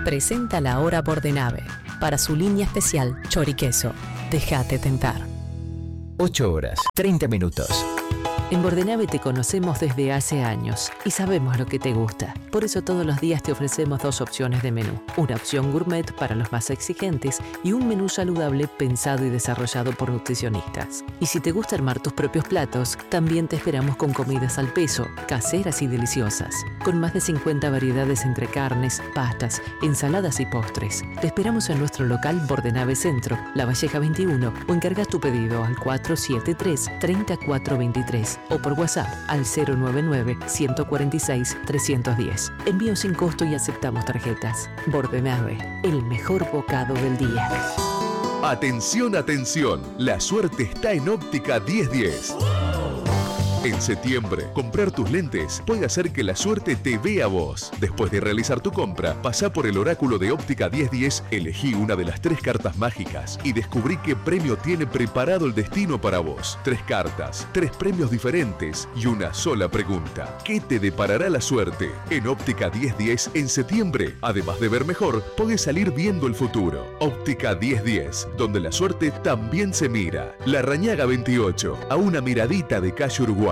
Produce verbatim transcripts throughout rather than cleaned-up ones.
presenta la hora Bordenave para su línea especial Choriqueso. Déjate tentar. ocho horas, treinta minutos. En Bordenave te conocemos desde hace años y sabemos lo que te gusta. Por eso todos los días te ofrecemos dos opciones de menú. Una opción gourmet para los más exigentes y un menú saludable pensado y desarrollado por nutricionistas. Y si te gusta armar tus propios platos, también te esperamos con comidas al peso, caseras y deliciosas. Con más de cincuenta variedades entre carnes, pastas, ensaladas y postres. Te esperamos en nuestro local Bordenave Centro, La Valleja veintiuno, o encargas tu pedido al cuatro siete tres, tres cuatro dos tres. O por WhatsApp al cero nueve nueve, uno cuatro seis, tres uno cero. Envío sin costo y aceptamos tarjetas. Bordenave, el mejor bocado del día. Atención, atención. La suerte está en Óptica diez diez. En septiembre, comprar tus lentes puede hacer que la suerte te vea a vos. Después de realizar tu compra, pasá por el oráculo de Óptica diez diez, elegí una de las tres cartas mágicas y descubrí qué premio tiene preparado el destino para vos. Tres cartas, tres premios diferentes y una sola pregunta. ¿Qué te deparará la suerte? En Óptica diez diez, en septiembre, además de ver mejor, podés salir viendo el futuro. Óptica diez diez, donde la suerte también se mira. La Rañaga veintiocho, a una miradita de calle Uruguay.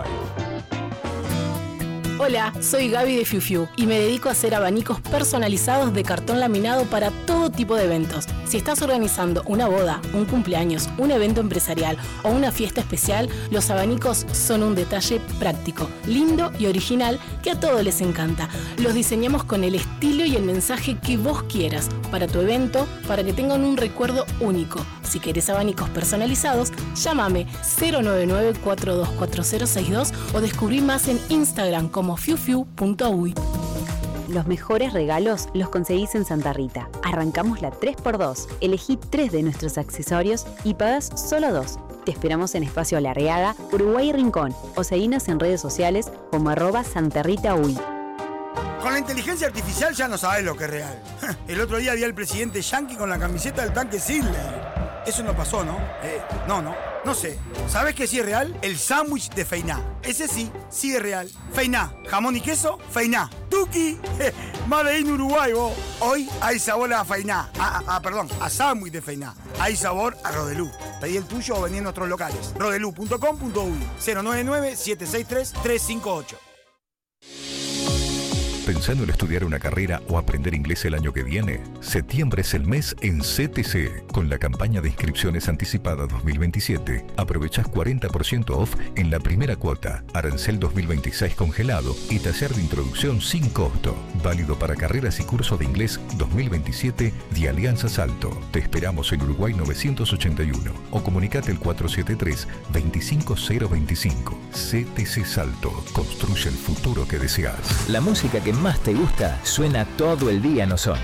Hola, soy Gaby de Fiu Fiu y me dedico a hacer abanicos personalizados de cartón laminado para todo tipo de eventos. Si estás organizando una boda, un cumpleaños, un evento empresarial o una fiesta especial, los abanicos son un detalle práctico, lindo y original que a todos les encanta. Los diseñamos con el estilo y el mensaje que vos quieras para tu evento, para que tengan un recuerdo único. Si querés abanicos personalizados, llámame cero nueve nueve, cuatro dos cuatro cero seis dos o descubrí más en Instagram como fiu fiu punto uy. Los mejores regalos los conseguís en Santa Rita. Arrancamos la tres por dos. Elegí tres de nuestros accesorios y pagás solo dos. Te esperamos en Espacio Larreaga, Uruguay y Rincón, o seguinos en redes sociales como arroba santarritauy. Con la inteligencia artificial ya no sabes lo que es real. El otro día vi al presidente Yankee con la camiseta del tanque Sidler. Eso no pasó, ¿no? Eh, no, no. No sé. ¿Sabes qué sí es real? El sándwich de Feiná. Ese sí, sí es real. Feiná. Jamón y queso, Feiná. Tuki. Made in Uruguay, vos. Hoy hay sabor a Feiná. Ah, ah, perdón, a sándwich de Feiná. Hay sabor a Rodelú. Pedí el tuyo o vení en nuestros locales. rodelú punto com punto uy. cero nueve nueve, siete seis tres, tres cinco ocho. ¿Pensando en estudiar una carrera o aprender inglés el año que viene? Septiembre es el mes en C T C. Con la campaña de inscripciones anticipada dos mil veintisiete, aprovechás cuarenta por ciento off en la primera cuota, arancel dos mil veintiséis congelado y taller de introducción sin costo. Válido para carreras y curso de inglés dos mil veintisiete de Alianza Salto. Te esperamos en Uruguay novecientos ochenta y uno o comunicate el cuatro siete tres, dos cinco cero dos cinco. C T C Salto. Construye el futuro que deseas. La música que más te gusta suena todo el día en Ozón.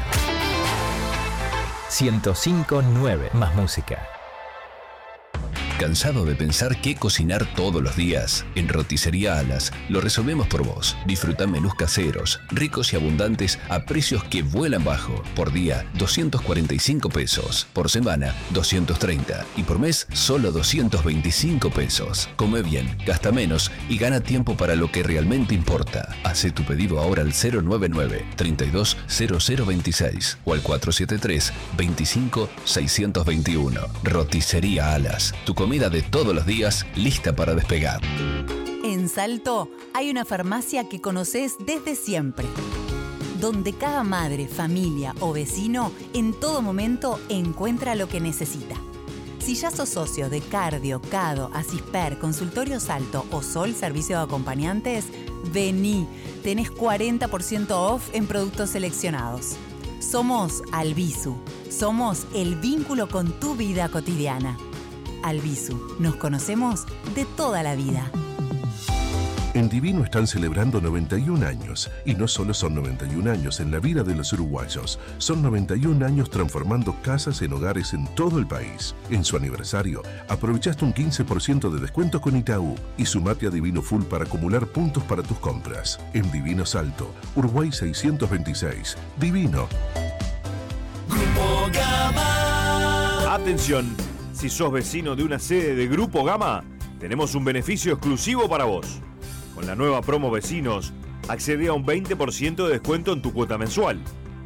ciento cinco punto nueve más música. ¿Cansado de pensar qué cocinar todos los días? En Roticería Alas lo resolvemos por vos. Disfruta menús caseros, ricos y abundantes a precios que vuelan bajo. Por día, doscientos cuarenta y cinco pesos. Por semana, doscientos treinta. Y por mes, solo doscientos veinticinco pesos. Come bien, gasta menos y gana tiempo para lo que realmente importa. Hace tu pedido ahora al cero nueve nueve, treinta y dos, cero cero veintiséis o al cuatro siete tres, veinticinco, seiscientos veintiuno. Roticería Alas. Tu comida de todos los días, lista para despegar. En Salto hay una farmacia que conoces desde siempre, donde cada madre, familia o vecino en todo momento encuentra lo que necesita. Si ya sos socio de Cardio, Cado, Asisper, Consultorio Salto o Sol Servicio de Acompañantes, vení, tenés cuarenta por ciento off en productos seleccionados. Somos Albisu, somos el vínculo con tu vida cotidiana. Albisu, nos conocemos de toda la vida. En Divino están celebrando noventa y un años, y no solo son noventa y un años en la vida de los uruguayos, son noventa y un años transformando casas en hogares en todo el país. En su aniversario, aprovechaste un quince por ciento de descuento con Itaú y sumate a Divino Full para acumular puntos para tus compras. En Divino Salto, Uruguay seiscientos veintiséis. Divino. Grupo Gama. Atención, si sos vecino de una sede de Grupo Gama, tenemos un beneficio exclusivo para vos. Con la nueva promo Vecinos, accede a un veinte por ciento de descuento en tu cuota mensual.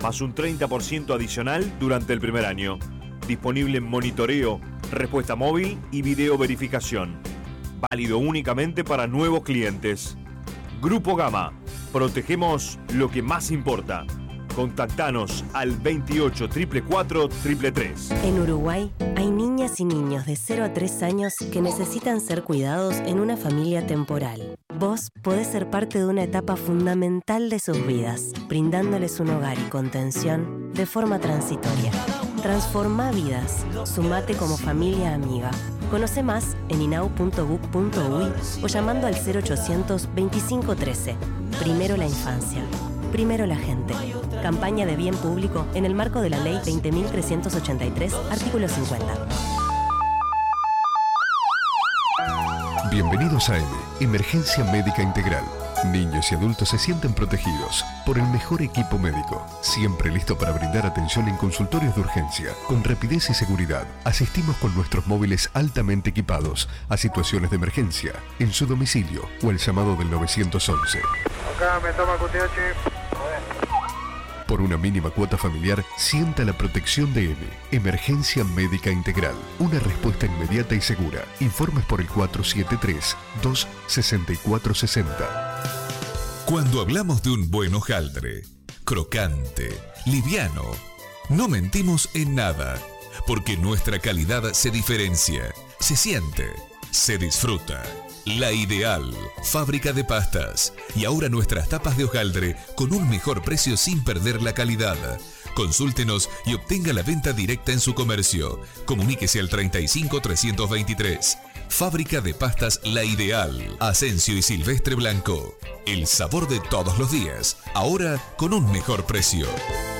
más un treinta por ciento adicional durante el primer año. Disponible en monitoreo, respuesta móvil y video verificación. Válido únicamente para nuevos clientes. Grupo Gama. Protegemos lo que más importa. Contactanos al veintiocho, cuatro cuatro, tres tres tres. En Uruguay hay niñas y niños de cero a tres años que necesitan ser cuidados en una familia temporal. Vos podés ser parte de una etapa fundamental de sus vidas, brindándoles un hogar y contención de forma transitoria. Transforma vidas. Sumate como familia amiga. Conoce más en inau punto gov punto uy o llamando al cero ochocientos, veinticinco trece. Primero la infancia. Primero la gente. Campaña de bien público en el marco de la Ley veinte mil trescientos ochenta y tres, artículo cincuenta. Bienvenidos a M, Emergencia Médica Integral. Niños y adultos se sienten protegidos por el mejor equipo médico, siempre listo para brindar atención en consultorios de urgencia. Con rapidez y seguridad, asistimos con nuestros móviles altamente equipados a situaciones de emergencia, en su domicilio o el llamado del nueve once. Acá me toma Q T H. Por una mínima cuota familiar, sienta la protección de M. Emergencia Médica Integral. Una respuesta inmediata y segura. Informes por el cuatro siete tres, dos seis cuatro seis cero. Cuando hablamos de un buen hojaldre, crocante, liviano, no mentimos en nada, porque nuestra calidad se diferencia, se siente, se disfruta. La Ideal, fábrica de pastas. Y ahora nuestras tapas de hojaldre con un mejor precio sin perder la calidad. Consúltenos y obtenga la venta directa en su comercio. Comuníquese al treinta y cinco, trescientos veintitrés. Fábrica de pastas La Ideal, Asensio y Silvestre Blanco. El sabor de todos los días, ahora con un mejor precio.